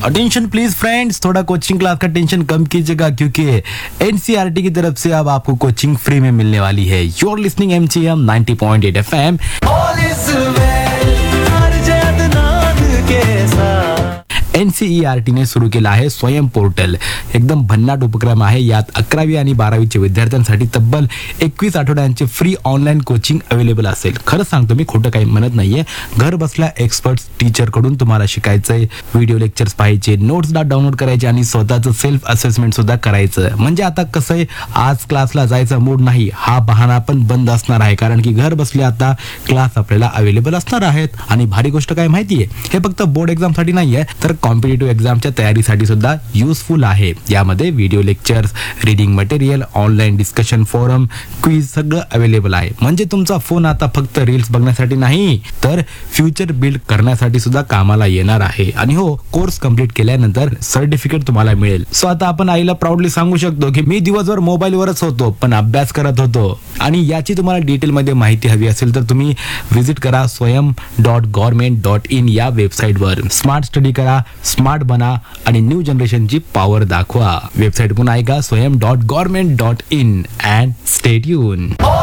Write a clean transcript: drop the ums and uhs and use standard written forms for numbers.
Attention please friends, थोड़ा coaching class का tension कम कीजिएगा क्योंकि एनसीईआरटी की तरफ से अब आपको कोचिंग फ्री में मिलने वाली है। You R listening MGM 90.8 FM. NCERT ने सुरू केला आहे स्वयं पोर्टल। एकदम भन्नाट उपक्रम आहे। यात 11वी आणि 12वीच्या विद्यार्थ्यांसाठी तब्बल 21 आठवड्यांचे फ्री ऑनलाईन कोचिंग अवेलेबल असेल। खरं सांगतो मी, खोटं काही म्हणत नाहीये। घर बसल्या एक्सपर्ट्स टीचर कडून तुम्हाला शिकायचंय, व्हिडिओ लेक्चर्स पाहायचे, नोट्स डाउनलोड करायचे आणि स्वतःचं सेल्फ असेसमेंट सुद्धा करायचं। म्हणजे आता कसं आहे, आज क्लासला जायचा मूड नाही हा बहाणा पण बंद असणार आहे, कारण की घर बसल्या आता क्लास आपल्याला अवेलेबल असणार आहेत। आणि भारी गोष्ट काय माहितीये, हे फक्त बोर्ड एक्झाम साठी नाहीये तर कॉम्पिटिटिव्ह एक्झामच्या तयारीसाठी सुद्धा युजफुल आहे। यामध्ये video lectures, reading material, online discussion forum, quiz सगळं अवेलेबल आहे। म्हणजे तुमचा फोन आता फक्त रील्स बघण्यासाठी नाही तर फ्युचर बिल्ड करण्यासाठी सुद्धा कामाला येणार आहे। आणि हो, कोर्स कंप्लीट केल्यानंतर सर्टिफिकेट तुम्हाला मिळेल। सो आता आपण आईला प्राऊडली सांगू शकतो की मी दिवसभर मोबाईलवरच होतो पण अभ्यास करत होतो। आणि याची तुम्हाला डिटेल मध्ये माहिती हवी असेल तर तुम्ही व्हिजिट करा swayam.government.in या वेबसाईटवर। स्मार्ट स्टडी करा, स्मार्ट बना आणि न्यू जनरेशनची पॉवर दाखवा। वेबसाईट पुन्हा ऐका swayam.government.in अँड स्टे ट्यून।